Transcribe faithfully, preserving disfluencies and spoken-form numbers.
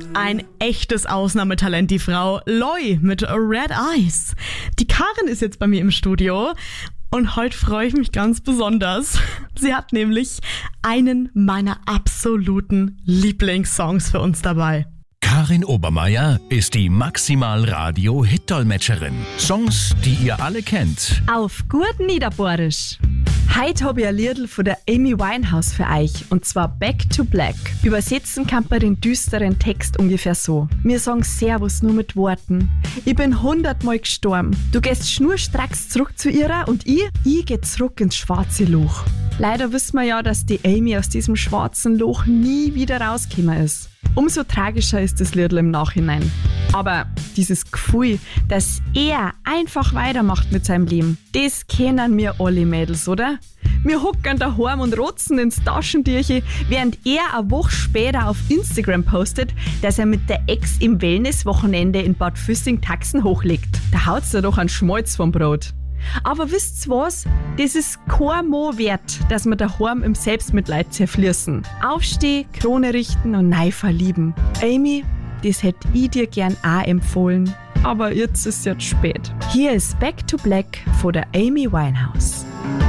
Ein echtes Ausnahmetalent, die Frau Loi mit Red Eyes. Die Karin ist jetzt bei mir im Studio und heute freue ich mich ganz besonders. Sie hat nämlich einen meiner absoluten Lieblingssongs für uns dabei. Karin Obermeier ist die Maximal-Radio-Hit-Dolmetscherin. Songs, die ihr alle kennt. Auf gut Niederbohrisch. Heute habe ich ein Liedl von der Amy Winehouse für euch, und zwar Back to Black. Übersetzen kann man den düsteren Text ungefähr so. Wir sagen Servus nur mit Worten. Ich bin hundertmal gestorben. Du gehst schnurstracks zurück zu ihrer und ich, ich geh zurück ins schwarze Loch. Leider wissen wir ja, dass die Amy aus diesem schwarzen Loch nie wieder rausgekommen ist. Umso tragischer ist das Liedl im Nachhinein. Aber dieses Gefühl, dass er einfach weitermacht mit seinem Leben, das kennen wir alle Mädels, oder? Wir hocken daheim und rotzen ins Taschentücher, während er eine Woche später auf Instagram postet, dass er mit der Ex im Wellnesswochenende in Bad Füssing-Taxen hochlegt. Da haut's da doch einen Schmalz vom Brot. Aber wisst's was? Das ist kein Mo wert, dass wir daheim im Selbstmitleid zerfließen. Aufstehen, Krone richten und neu verlieben. Amy, das hätte ich dir gern auch empfohlen. Aber jetzt ist es spät. Hier ist Back to Black von der Amy Winehouse.